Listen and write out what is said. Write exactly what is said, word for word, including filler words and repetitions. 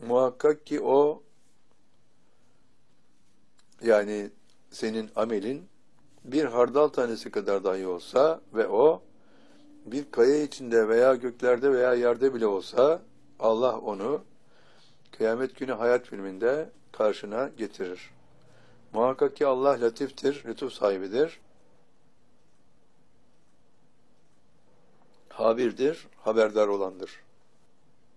Muhakkak ki o, yani senin amelin bir hardal tanesi kadar dahi olsa ve o bir kaya içinde veya göklerde veya yerde bile olsa Allah onu kıyamet günü hayat filminde karşına getirir. Muhakkak ki Allah latiftir, lütuf sahibidir. Habirdir, haberdar olandır.